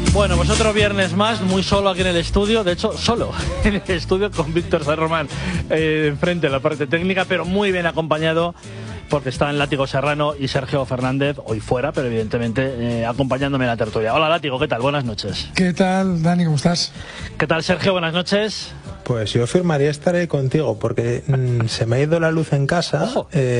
Bueno, pues otro viernes más, muy solo aquí en el estudio, de hecho, solo en el estudio con Víctor San Román enfrente de la parte técnica, pero muy bien acompañado porque están Látigo Serrano y Sergio Fernández, hoy fuera, pero evidentemente acompañándome en la tertulia. Hola Látigo, ¿qué tal? Buenas noches. ¿Qué tal, Dani? ¿Cómo estás? ¿Qué tal, Sergio? Buenas noches. Pues yo firmaría estar ahí contigo, porque se me ha ido la luz en casa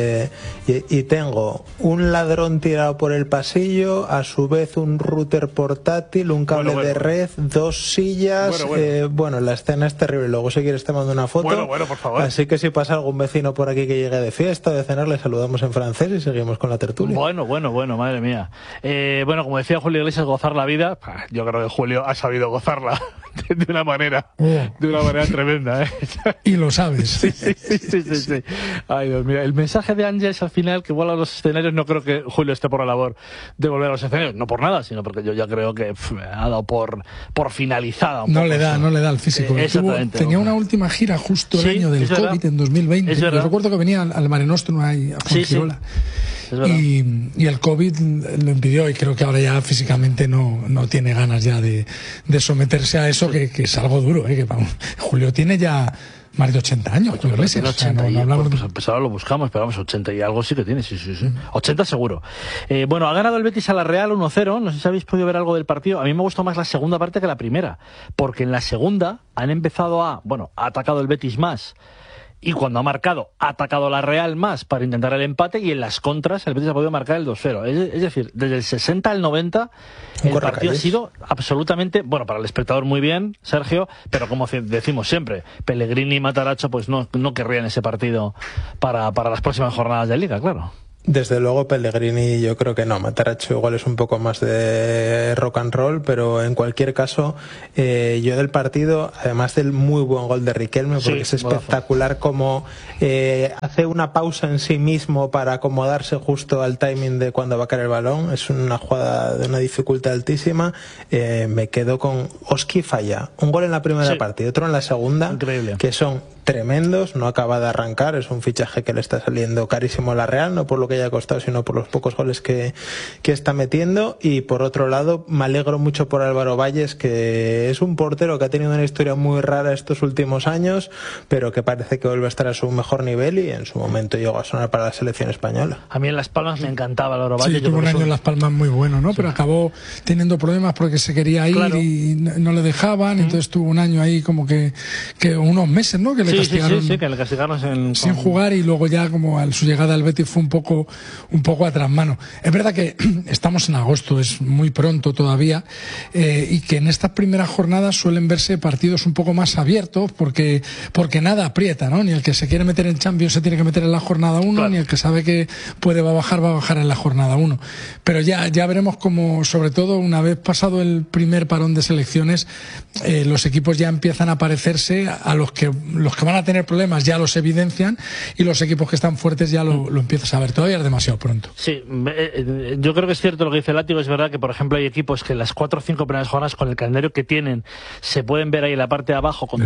y tengo un ladrón tirado por el pasillo, a su vez un router portátil, un cable de red, dos sillas. Bueno, la escena es terrible. Luego, si quieres, te mando una foto. Bueno, por favor. Así que si pasa algún vecino por aquí que llegue de fiesta, de cenar, le saludamos en francés y seguimos con la tertulia. Bueno, madre mía. Bueno, como decía Julio Iglesias, gozar la vida. Yo creo que Julio ha sabido gozarla de una manera tremenda, ¿eh? Y lo sabes. Sí. Ay, Dios mío. El mensaje de Ángeles al final, que vuelve a los escenarios, no creo que Julio esté por la labor de volver a los escenarios. No por nada, sino porque yo ya creo que ha dado por finalizada. No le da el físico. Tenía una última gira justo el año del COVID, en 2020. Yo recuerdo que venía al Mare Nostrum ahí, a Fuengirola. Y el COVID lo impidió, y creo que ahora ya físicamente no tiene ganas ya de someterse a eso, que es algo duro, que Julio tiene ya más de 80 años. Julio Iglesias, pues ahora lo buscamos, pero vamos, 80 y algo sí que tiene, sí. 80 seguro. Bueno, ha ganado el Betis a la Real 1-0, no sé si habéis podido ver algo del partido. A mí me gustó más la segunda parte que la primera, porque en la segunda han empezado ha atacado el Betis más. Y cuando ha marcado, ha atacado la Real más para intentar el empate, y en las contras el Betis ha podido marcar el 2-0. Es decir, desde el 60 al 90 el partido ha sido absolutamente, bueno, para el espectador muy bien, Sergio, pero como decimos siempre, Pellegrini y Matarazzo pues no querrían ese partido para las próximas jornadas de Liga, claro. Desde luego Pellegrini yo creo que no, Matarazzo igual es un poco más de rock and roll, pero en cualquier caso yo del partido, además del muy buen gol de Riquelme, porque es espectacular como hace una pausa en sí mismo para acomodarse justo al timing de cuando va a caer el balón, es una jugada de una dificultad altísima. Me quedo con Oski falla un gol en la primera parte y otro en la segunda. Increíble. Que son tremendos, no acaba de arrancar, es un fichaje que le está saliendo carísimo a la Real, no por lo que haya costado, sino por los pocos goles que está metiendo. Y por otro lado, me alegro mucho por Álvaro Valles, que es un portero que ha tenido una historia muy rara estos últimos años, pero que parece que vuelve a estar a su mejor nivel, y en su momento llegó a sonar para la selección española. A mí en Las Palmas me encantaba Álvaro Valles. Sí, tuvo un año en Las Palmas muy bueno, ¿no? Pero acabó teniendo problemas porque se quería ir y no le dejaban, entonces tuvo un año ahí como que unos meses, ¿no? Que le castigaron, que le castigaron sin jugar, y luego ya como a su llegada al Betis fue un poco a trasmano. Es verdad que estamos en agosto, es muy pronto todavía, y que en estas primeras jornadas suelen verse partidos un poco más abiertos porque nada aprieta, ¿no? Ni el que se quiere meter en Champions se tiene que meter en la jornada 1, ni el que sabe que va a bajar en la jornada 1. Pero ya veremos cómo, sobre todo una vez pasado el primer parón de selecciones, los equipos ya empiezan a parecerse a los que van a tener problemas, ya los evidencian, y los equipos que están fuertes ya lo empiezas a ver. Todavía es demasiado pronto. Sí, yo creo que es cierto lo que dice Látigo. Es verdad que, por ejemplo, hay equipos que en las 4 o 5 primeras jornadas, con el calendario que tienen, se pueden ver ahí en la parte de abajo con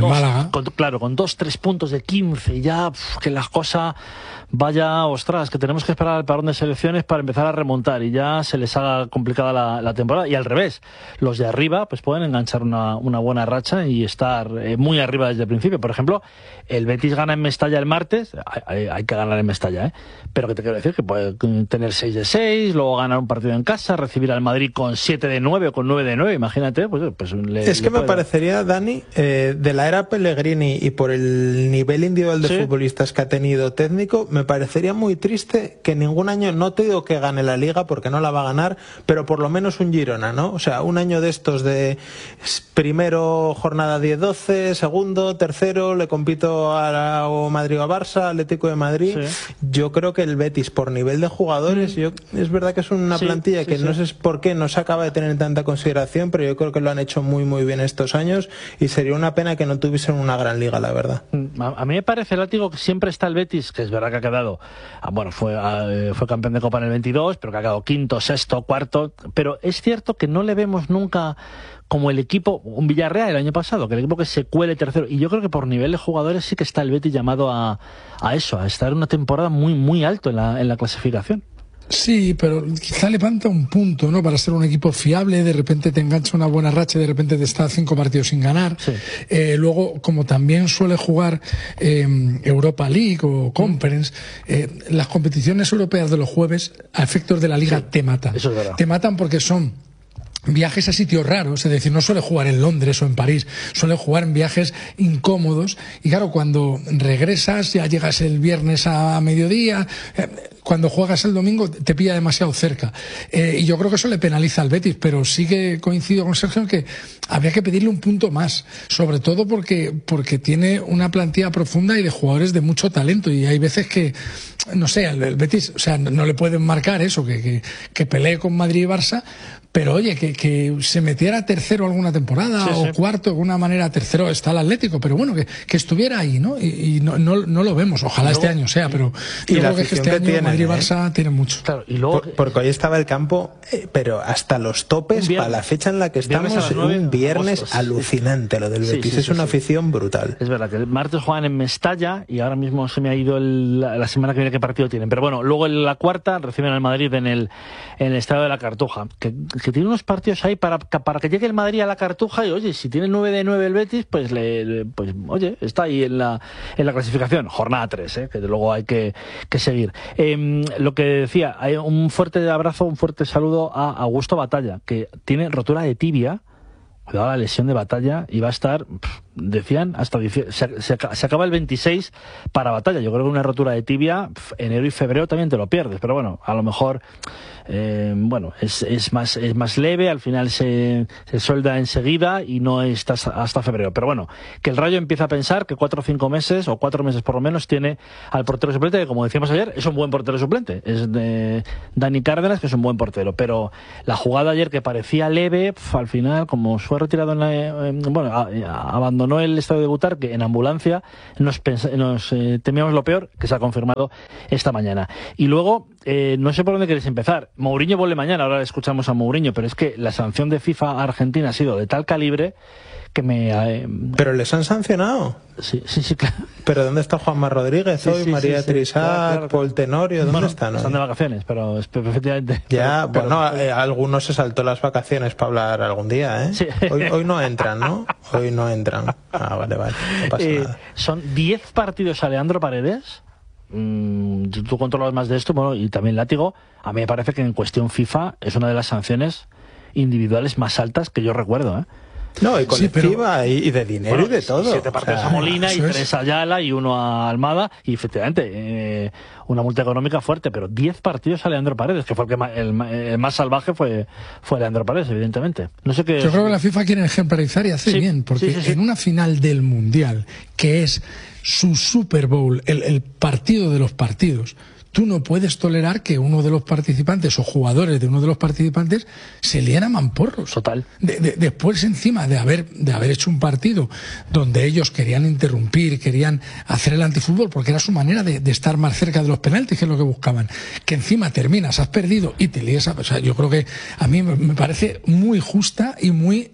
2-3 puntos de 15, y ya que la cosa vaya, ostras, que tenemos que esperar al parón de selecciones para empezar a remontar, y ya se les haga complicada la temporada. Y al revés, los de arriba pues pueden enganchar una buena racha y estar muy arriba desde el principio. Por ejemplo, el Betis gana en Mestalla el martes, hay que ganar en Mestalla, pero que te quiero decir que puede tener 6 de 6, luego ganar un partido en casa, recibir al Madrid con 7 de 9 o con 9 de 9, imagínate. Me parecería, Dani, de la era Pellegrini, y por el nivel individual de futbolistas que ha tenido técnico, me parecería muy triste que ningún año, no te digo que gane la Liga porque no la va a ganar, pero por lo menos un Girona, ¿no? O sea, un año de estos de primero jornada 10-12, segundo, tercero, le compito a Madrid o a Barça, Atlético de Madrid. Yo creo que el Betis, por nivel de jugadores, es verdad que es una plantilla que no sé por qué no se acaba de tener tanta consideración, pero yo creo que lo han hecho muy muy bien estos años, y sería una pena que no tuviesen una gran liga, la verdad. A mí me parece, Látigo, que siempre está el Betis, que es verdad que ha quedado, fue campeón de Copa en el 22, pero que ha quedado quinto, sexto, cuarto, pero es cierto que no le vemos nunca como el equipo, un Villarreal el año pasado, que el equipo que se cuele tercero, y yo creo que por nivel de jugadores sí que está el Betis llamado a eso, a estar una temporada muy muy alto en la clasificación. Sí, pero quizá le falta un punto, ¿no? Para ser un equipo fiable, de repente te engancha una buena racha, de repente te está 5 partidos sin ganar. Sí. Luego, como también suele jugar Europa League o Conference, las competiciones europeas de los jueves, a efectos de la Liga, sí, te matan. Eso es verdad. Te matan porque son viajes a sitios raros, es decir, no suele jugar en Londres o en París, suele jugar en viajes incómodos, y claro, cuando regresas, ya llegas el viernes a mediodía, cuando juegas el domingo te pilla demasiado cerca, y yo creo que eso le penaliza al Betis, pero sí que coincido con Sergio en que habría que pedirle un punto más, sobre todo porque tiene una plantilla profunda y de jugadores de mucho talento, y hay veces que, no sé, el Betis, o sea, no le pueden marcar eso, que pelee con Madrid y Barça, pero oye, que se metiera tercero alguna temporada, sí, o cuarto, de alguna manera. Tercero está el Atlético, pero bueno, que estuviera ahí, ¿no? Y no lo vemos, ojalá este año sea, pero yo creo que este año Madrid y Barça tienen mucho. Claro, y luego, porque hoy estaba el campo, pero hasta los topes, para la fecha en la que estamos, un viernes alucinante lo del Betis, es una afición brutal. Es verdad que el martes juegan en Mestalla y ahora mismo se me ha ido la semana que viene qué partido tienen, pero bueno, luego en la cuarta reciben al Madrid en el Estadio de la Cartuja, que tiene unos partidos ahí para que llegue el Madrid a la Cartuja, y oye, si tiene 9 de 9 el Betis, pues oye, está ahí en la clasificación, jornada 3, que luego hay que seguir. Lo que decía, hay un fuerte abrazo, un fuerte saludo a Augusto Batalla, que tiene rotura de tibia. Cuidado la lesión de Batalla, y va a estar, decían, hasta se acaba el 26 para Batalla. Yo creo que una rotura de tibia, enero y febrero también te lo pierdes, pero bueno, a lo mejor es más leve, al final se suelda enseguida y no está hasta febrero. Pero bueno, que el Rayo empieza a pensar que 4 o 5 meses, o 4 meses por lo menos, tiene al portero suplente, que como decíamos ayer, es un buen portero suplente, es de Dani Cárdenas, que es un buen portero, pero la jugada ayer, que parecía leve, al final, como fue retirado abandonó el estadio de Butar, que en ambulancia nos temíamos lo peor, que se ha confirmado esta mañana. Y luego, no sé por dónde queréis empezar. Mourinho vuelve mañana, ahora escuchamos a Mourinho, pero es que la sanción de FIFA a Argentina ha sido de tal calibre que ¿Pero les han sancionado? Sí, claro. ¿Pero dónde está Juanma Rodríguez hoy? María Trissac, claro. Paul Tenorio, ¿dónde están hoy? Están de vacaciones, pero efectivamente. Ya, algunos se saltó las vacaciones para hablar algún día, ¿eh? Sí. Hoy no entran, ¿no? Hoy no entran. Vale, no pasa nada. Son 10 partidos a Leandro Paredes. Tú controlas más de esto, bueno, y también Látigo. A mí me parece que en cuestión FIFA es una de las sanciones individuales más altas que yo recuerdo, ¿eh? No, y colectiva, y de dinero y de todo. 7 partidos a Molina y 3 a Ayala y 1 a Almada, y efectivamente una multa económica fuerte, pero 10 partidos a Leandro Paredes, que fue el más salvaje fue Leandro Paredes, evidentemente. No sé qué. Yo creo que la FIFA quiere ejemplarizar y hace bien, porque en una final del Mundial, que es su Super Bowl, el partido de los partidos, tú no puedes tolerar que uno de los participantes o jugadores de uno de los participantes se líen a mamporros. Total. Después, encima de haber hecho un partido donde ellos querían interrumpir, querían hacer el antifútbol, porque era su manera de estar más cerca de los penaltis, que es lo que buscaban, que encima terminas, has perdido y te líes o sea, yo creo que a mí me parece muy justa y muy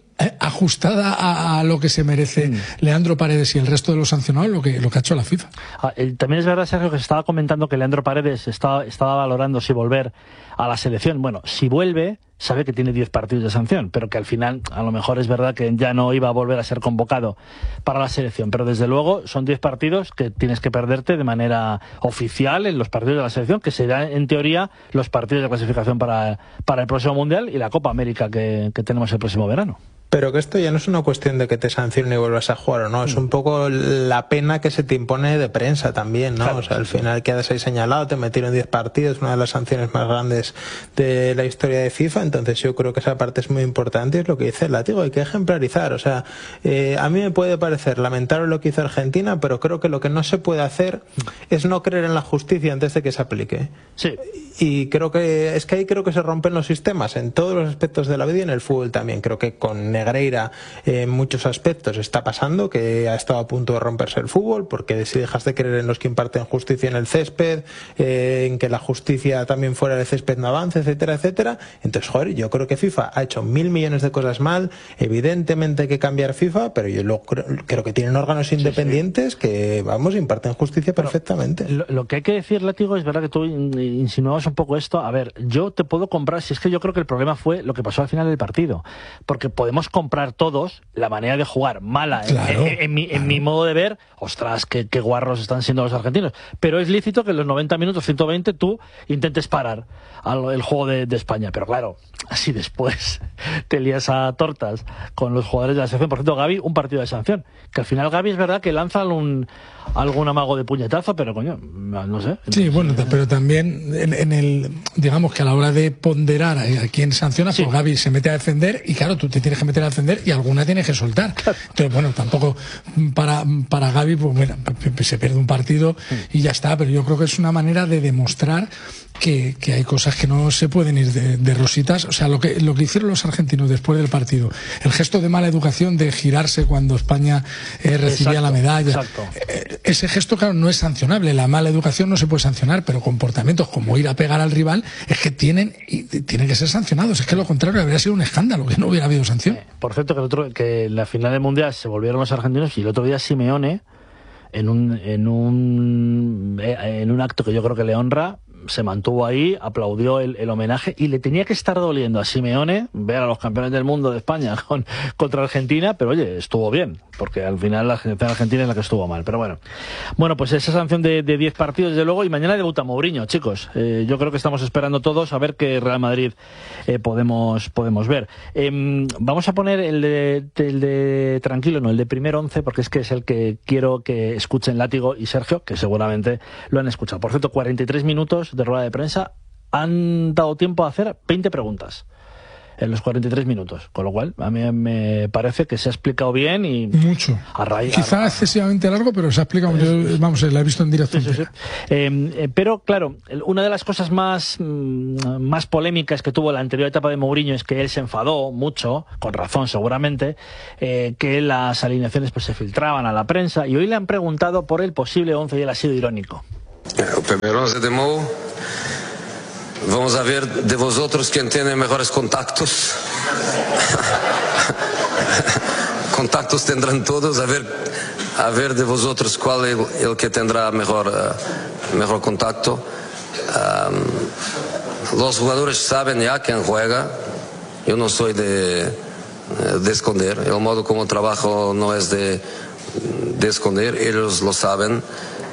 ajustada a lo que se merece Leandro Paredes y el resto de los sancionados, lo que ha hecho la FIFA. También es verdad, Sergio, que se estaba comentando que Leandro Paredes estaba valorando si volver a la selección. Bueno, si vuelve, sabe que tiene 10 partidos de sanción, pero que al final a lo mejor es verdad que ya no iba a volver a ser convocado para la selección, pero desde luego son 10 partidos que tienes que perderte de manera oficial en los partidos de la selección, que serán en teoría los partidos de clasificación para el próximo Mundial y la Copa América que tenemos el próximo verano. Pero que esto ya no es una cuestión de que te sancionen y vuelvas a jugar o no, es un poco la pena que se te impone de prensa también, ¿no? Claro, o sea, al final quedas ahí señalado, te metieron 10 partidos, una de las sanciones más grandes de la historia de FIFA, entonces yo creo que esa parte es muy importante, y es lo que dice el Látigo, hay que ejemplarizar, o sea, a mí me puede parecer lamentable lo que hizo Argentina, pero creo que lo que no se puede hacer es no creer en la justicia antes de que se aplique. Sí. Y creo que ahí creo que se rompen los sistemas en todos los aspectos de la vida y en el fútbol también. Creo que con Negreira en muchos aspectos está pasando, que ha estado a punto de romperse el fútbol, porque si dejas de creer en los que imparten justicia en el césped, en que la justicia también fuera del césped no avance, etcétera, etcétera, entonces joder, yo creo que FIFA ha hecho 1000 millones de cosas mal, evidentemente hay que cambiar FIFA, pero yo creo que tienen órganos independientes que, vamos, imparten justicia perfectamente. Lo que hay que decir, Látigo, es verdad que tú insinuabas un poco esto. A ver, yo te puedo comprar, si es que yo creo que el problema fue lo que pasó al final del partido, porque podemos comprar todos la manera de jugar mala, claro, en mi modo de ver. Ostras, qué guarros están siendo los argentinos, pero es lícito que en los 90 minutos, 120, tú intentes parar el juego de España, pero claro, así después te lías a tortas con los jugadores de la selección. Por cierto, Gavi, un partido de sanción, que al final Gavi es verdad que lanza algún amago de puñetazo, pero coño, no sé. Sí, bueno, pero también digamos que a la hora de ponderar a quién sanciona, pues Gavi se mete a defender y claro, tú te tienes que meter a defender y alguna tienes que soltar. Entonces, bueno, tampoco para Gavi, pues bueno, se pierde un partido y ya está, pero yo creo que es una manera de demostrar que hay cosas que no se pueden ir de rositas. O sea, lo que hicieron los argentinos después del partido, el gesto de mala educación de girarse cuando España recibía la medalla, ese gesto, claro, no es sancionable. La mala educación no se puede sancionar, pero comportamientos como ir a pegar al rival es que tienen que ser sancionados. Es que lo contrario habría sido un escándalo, que no hubiera habido sanción. Por cierto, que en la final del Mundial se volvieron los argentinos y el otro día Simeone, en un acto que yo creo que le honra, se mantuvo ahí, aplaudió el homenaje y le tenía que estar doliendo a Simeone ver a los campeones del mundo de España contra Argentina, pero oye, estuvo bien, porque al final la selección argentina es la que estuvo mal, pero bueno, pues esa sanción de 10 partidos desde luego, y mañana debuta Mourinho, chicos. Yo creo que estamos esperando todos a ver qué Real Madrid podemos ver. Vamos a poner el de tranquilo, no, el de primer 11, porque es que es el que quiero que escuchen Látigo y Sergio, que seguramente lo han escuchado. Por cierto, 43 minutos de rueda de prensa, han dado tiempo a hacer 20 preguntas en los 43 minutos, con lo cual a mí me parece que se ha explicado bien y mucho. Quizá excesivamente largo, pero se ha explicado. Yo, vamos, la he visto en directo. Sí. Pero claro, una de las cosas más polémicas que tuvo la anterior etapa de Mourinho es que él se enfadó mucho, con razón seguramente, que las alineaciones pues se filtraban a la prensa, y hoy le han preguntado por el posible 11 y él ha sido irónico. El primer 11 de Mou, vamos a ver de vosotros quién tiene mejores contactos. Contactos tendrán todos, a ver de vosotros cuál es el que tendrá mejor contacto. Los jugadores saben ya quién juega. Yo no soy de esconder. El modo como trabajo no es de esconder, ellos lo saben.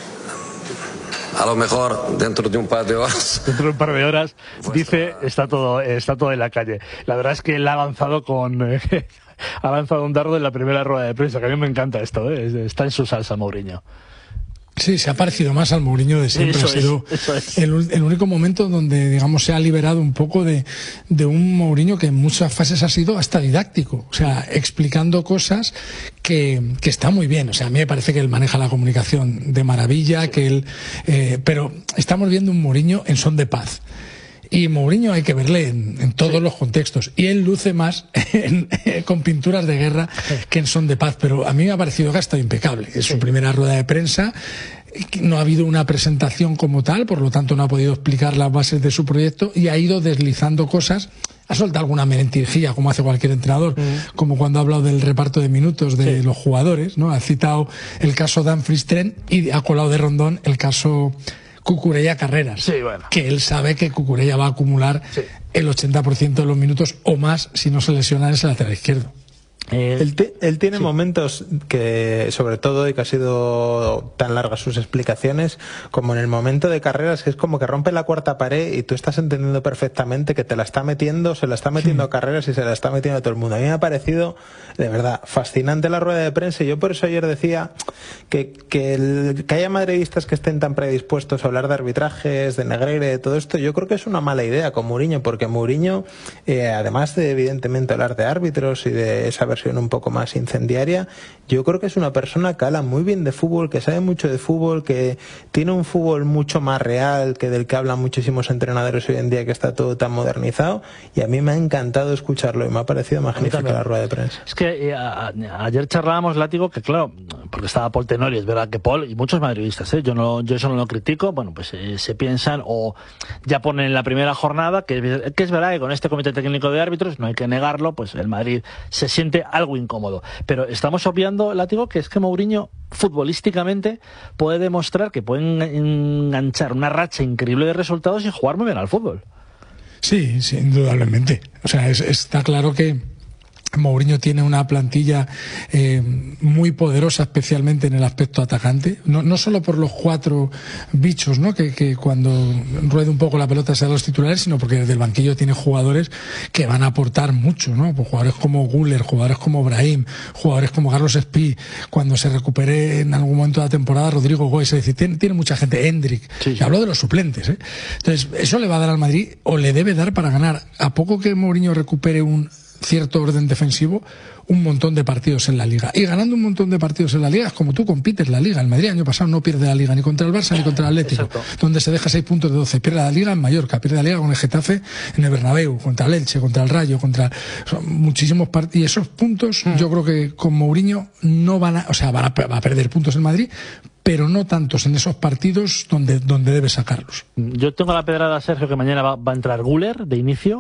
A lo mejor dentro de un par de horas. Dentro de un par de horas, dice, está todo en la calle. La verdad es que él ha lanzado ha lanzado un dardo en la primera rueda de prensa, que a mí me encanta esto, está en su salsa Mourinho. Sí, se ha parecido más al Mourinho de siempre. Ha sido el único momento donde, digamos, se ha liberado un poco de un Mourinho que en muchas fases ha sido hasta didáctico. O sea, explicando cosas que está muy bien. O sea, a mí me parece que él maneja la comunicación de maravilla, pero estamos viendo un Mourinho en son de paz. Y Mourinho hay que verle en todos los contextos. Y él luce más con pinturas de guerra que en son de paz. Pero a mí me ha parecido que ha estado impecable. Es su primera rueda de prensa. No ha habido una presentación como tal, por lo tanto no ha podido explicar las bases de su proyecto y ha ido deslizando cosas. Ha soltado alguna mentirjilla, como hace cualquier entrenador, como cuando ha hablado del reparto de minutos de los jugadores, ¿no? Ha citado el caso Dumfries Trent y ha colado de Rondón el caso Cucurella Carreras, que él sabe que Cucurella va a acumular el 80% de los minutos o más si no se lesiona en ese lateral izquierdo. Él tiene momentos que, sobre todo, y que ha sido tan largas sus explicaciones, como en el momento de Carreras, que es como que rompe la cuarta pared y tú estás entendiendo perfectamente que te la está metiendo, se la está metiendo a Carreras y se la está metiendo a todo el mundo. A mí me ha parecido, de verdad, fascinante la rueda de prensa, y yo por eso ayer decía que haya madridistas que estén tan predispuestos a hablar de arbitrajes, de Negreira, de todo esto, yo creo que es una mala idea con Mourinho, porque Mourinho, además de evidentemente hablar de árbitros y de esa versión un poco más incendiaria, yo creo que es una persona que habla muy bien de fútbol, que sabe mucho de fútbol, que tiene un fútbol mucho más real que del que hablan muchísimos entrenadores hoy en día, que está todo tan modernizado, y a mí me ha encantado escucharlo y me ha parecido magnífica la rueda de prensa. Es que ayer charlábamos, Látigo, que claro, porque estaba Paul Tenori, es verdad que Paul y muchos madridistas, yo eso no lo critico, bueno, pues se piensan o ya ponen en la primera jornada que es verdad que con este comité técnico de árbitros, no hay que negarlo, pues el Madrid se siente algo incómodo, pero estamos obviando, Látigo, que es que Mourinho futbolísticamente puede demostrar que puede enganchar una racha increíble de resultados y jugar muy bien al fútbol. Sí, indudablemente, o sea, está claro que Mourinho tiene una plantilla muy poderosa, especialmente en el aspecto atacante, no solo por los 4 bichos, ¿no? que cuando ruede un poco la pelota sean los titulares, sino porque desde el banquillo tiene jugadores que van a aportar mucho, ¿no? Pues jugadores como Güler, jugadores como Brahim, jugadores como Carlos Espí, cuando se recupere en algún momento de la temporada Rodrigo Goes, es decir, tiene mucha gente, Hendrik, y hablo de los suplentes, Entonces, eso le va a dar al Madrid, o le debe dar para ganar, a poco que Mourinho recupere un cierto orden defensivo, un montón de partidos en la Liga. Y ganando un montón de partidos en la Liga es como tú compites la Liga. El Madrid el año pasado no pierde la Liga ni contra el Barça ni contra el Atlético. Exacto. Donde se deja 6 puntos de 12. Pierde la Liga en Mallorca, pierde la Liga con el Getafe en el Bernabéu, contra el Elche, contra el Rayo, muchísimos partidos. Y esos puntos, yo creo que con Mourinho no va a perder puntos en Madrid, pero no tantos en esos partidos donde debe sacarlos. Yo tengo la pedrada, Sergio, que mañana va a entrar Güler de inicio.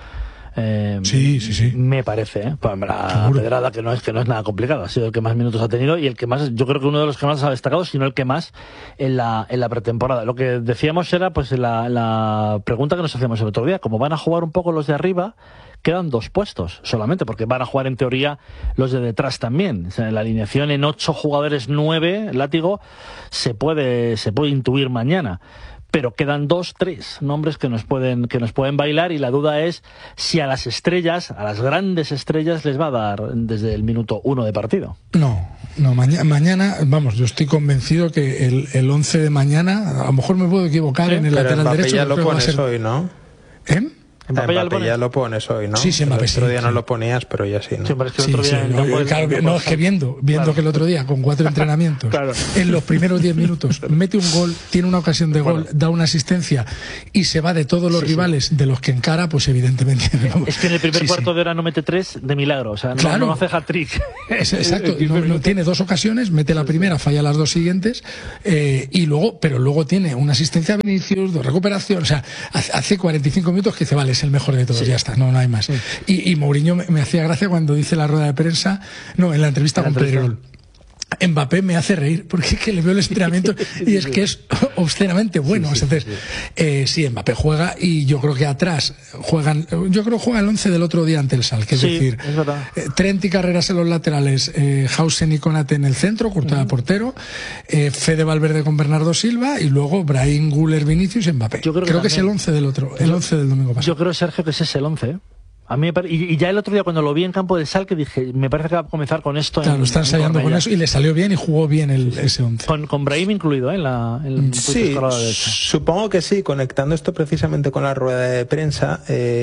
Sí. Me parece, la pedrada que no es nada complicado, ha sido el que más minutos ha tenido y el que más, yo creo que uno de los que más ha destacado, si no el que más en la pretemporada. Lo que decíamos era pues la pregunta que nos hacíamos el otro día, como van a jugar un poco los de arriba, quedan 2 puestos solamente, porque van a jugar en teoría los de detrás también. O sea, en la alineación en 8 jugadores 9, Látigo, se puede intuir mañana. Pero quedan 2, 3 nombres que nos pueden bailar, y la duda es si a las estrellas, a las grandes estrellas, les va a dar desde el minuto 1 de partido. No, mañana, vamos, yo estoy convencido que el 11 de mañana, a lo mejor me puedo equivocar en el lateral derecho. Ya lo pones hoy, ¿no? Mbappé ya lo pones hoy, ¿no? Sí, Mbappé, el otro día no lo ponías, pero ya sí, ¿no? Sí, es que el otro día es que viendo claro, que el otro día con 4 entrenamientos, claro, en los primeros 10 minutos mete un gol, tiene una ocasión de gol, da una asistencia y se va de todos los rivales de los que encara, pues evidentemente es que en el primer cuarto de hora no mete 3 de milagro, o sea, no hace hat-trick. Exacto, tiene 2 ocasiones, mete la primera, falla las 2 siguientes, pero luego tiene una asistencia a Vinicius, 2 recuperación, o sea, hace 45 minutos que dice, vale, es el mejor de todos, ya está, no hay más. Y Mourinho me hacía gracia cuando dice en la rueda de prensa, en la entrevista con Pedrerol, Mbappé me hace reír porque es que le veo el entrenamiento y es que es obscenamente bueno. Entonces, sí, Mbappé juega, y yo creo que atrás juega el 11 del otro día ante el Schalke, es decir, Trent y Carreras en los laterales, Hausen y Konate en el centro, Courtois portero, Fede Valverde con Bernardo Silva, y luego Brahim, Güler, Vinicius y Mbappé. Yo creo que es el 11 del otro, el 11 del domingo pasado. Yo creo, Sergio, que ese es el 11, A mí y ya el otro día cuando lo vi en campo del Schalke dije, me parece que va a comenzar con esto. Claro, está ensayando con eso y le salió bien y jugó bien ese 11. Con Brahim incluido, sí, supongo que sí, conectando esto precisamente con la rueda de prensa.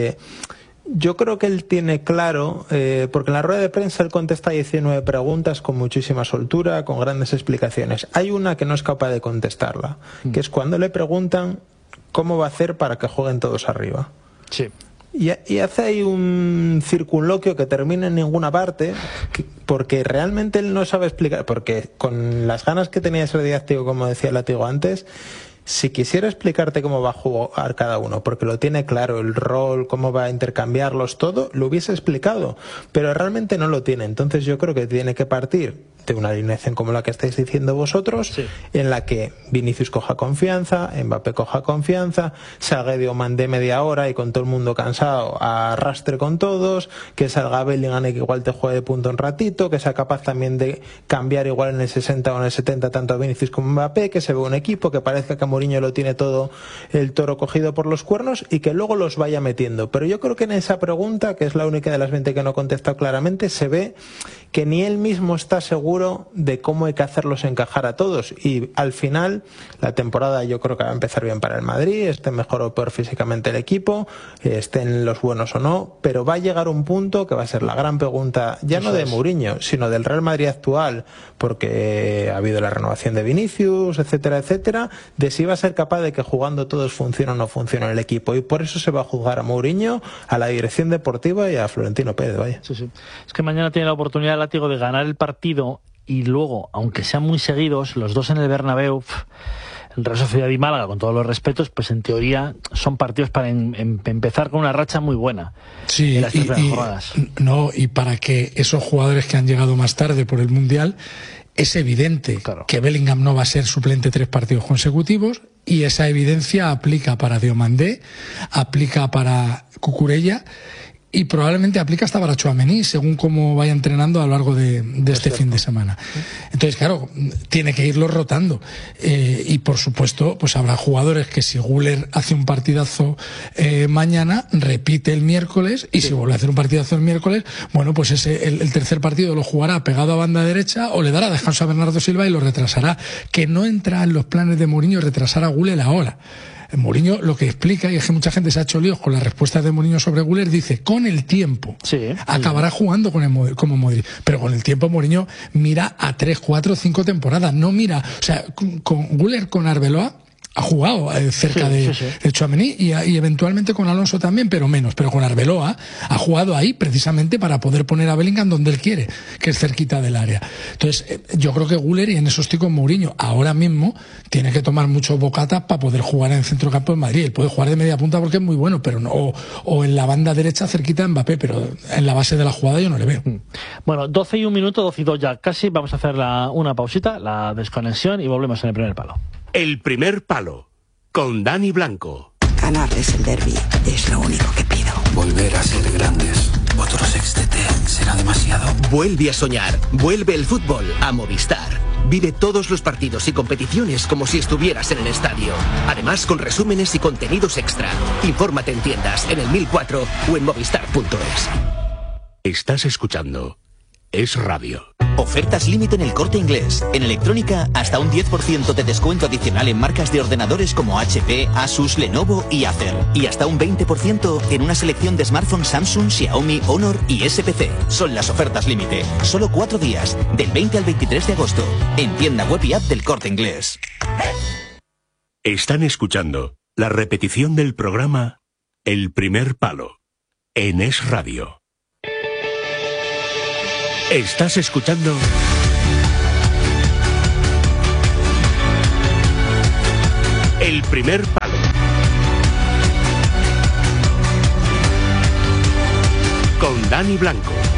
Yo creo que él tiene claro, porque en la rueda de prensa él contesta 19 preguntas con muchísima soltura, con grandes explicaciones. Hay una que no es capaz de contestarla, que es cuando le preguntan cómo va a hacer para que jueguen todos arriba. Sí. Y hace ahí un circunloquio que termina en ninguna parte, porque realmente él no sabe explicar, porque con las ganas que tenía de ser didáctico, como decía Látigo antes, si quisiera explicarte cómo va a jugar cada uno, porque lo tiene claro, el rol, cómo va a intercambiarlos, todo, lo hubiese explicado, pero realmente no lo tiene. Entonces yo creo que tiene que partir de una alineación como la que estáis diciendo vosotros, en la que Vinicius coja confianza, Mbappé coja confianza, salga de Oman de media hora y con todo el mundo cansado arrastre con todos, que salga Bellingham y que igual te juegue de punto un ratito, que sea capaz también de cambiar igual en el 60 o en el 70 tanto a Vinicius como a Mbappé, que se vea un equipo, que parezca que Mourinho lo tiene todo el toro cogido por los cuernos y que luego los vaya metiendo. Pero yo creo que en esa pregunta, que es la única de las 20 que no he contestado claramente, se ve que ni él mismo está seguro de cómo hay que hacerlos encajar a todos, y al final la temporada yo creo que va a empezar bien para el Madrid, esté mejor o peor físicamente el equipo, estén los buenos o no, pero va a llegar un punto que va a ser la gran pregunta, ya no de Mourinho, sino del Real Madrid actual, porque ha habido la renovación de Vinicius, etcétera, etcétera, de si va a ser capaz de que jugando todos funcione o no funcione el equipo, y por eso se va a juzgar a Mourinho, a la dirección deportiva y a Florentino Pérez, vaya. Sí. Es que mañana tiene la oportunidad, Látigo, de ganar el partido y luego, aunque sean muy seguidos, los dos en el Bernabéu, el Real Sociedad y Málaga, con todos los respetos, pues en teoría son partidos para empezar con una racha muy buena. Sí, en las tres jornadas. Y para que esos jugadores que han llegado más tarde por el Mundial, es evidente que Bellingham no va a ser suplente 3 partidos consecutivos, y esa evidencia aplica para Diomandé, aplica para Cucurella y probablemente aplica hasta para Tchouaméni, según cómo vaya entrenando a lo largo de este fin de semana. Entonces, claro, tiene que irlo rotando. Y por supuesto, pues habrá jugadores que si Güler hace un partidazo mañana, repite el miércoles, y si vuelve a hacer un partidazo el miércoles, bueno, pues el tercer partido lo jugará pegado a banda derecha, o le dará descanso a Bernardo Silva y lo retrasará. Que no entra en los planes de Mourinho retrasar a Güler ahora. Mourinho lo que explica, y es que mucha gente se ha hecho líos con las respuestas de Mourinho sobre Güler, dice, con el tiempo acabará jugando como Modric, pero con el tiempo Mourinho mira a 3, 4, 5 temporadas, no mira, o sea, con Güler, con Arbeloa ha jugado cerca de Tchouaméni y eventualmente con Alonso también, pero menos. Pero con Arbeloa ha jugado ahí precisamente para poder poner a Bellingham donde él quiere, que es cerquita del área. Entonces, yo creo que Güler, y en eso estoy con Mourinho, ahora mismo tiene que tomar muchos bocatas para poder jugar en el centrocampo en Madrid. Él puede jugar de media punta porque es muy bueno, pero no, o en la banda derecha cerquita de Mbappé, pero en la base de la jugada yo no le veo. Bueno, 12 y 1 minuto, 12 y 2 ya casi. Vamos a hacer una pausita, la desconexión, y volvemos en el primer palo. El primer palo, con Dani Blanco. Ganarles el derbi es lo único que pido. Volver a ser grandes. Otro sextete será demasiado. Vuelve a soñar. Vuelve el fútbol a Movistar. Vive todos los partidos y competiciones como si estuvieras en el estadio. Además, con resúmenes y contenidos extra. Infórmate en tiendas, en el 1004 o en movistar.es. Estás escuchando Es Radio. Ofertas límite en El Corte Inglés. En electrónica, hasta un 10% de descuento adicional en marcas de ordenadores como HP, Asus, Lenovo y Acer. Y hasta un 20% en una selección de smartphones Samsung, Xiaomi, Honor y SPC. Son las ofertas límite. Solo 4 días, del 20 al 23 de agosto. En tienda web y app del Corte Inglés. Están escuchando la repetición del programa El primer palo en Es Radio. Estás escuchando El primer palo. Con Dani Blanco.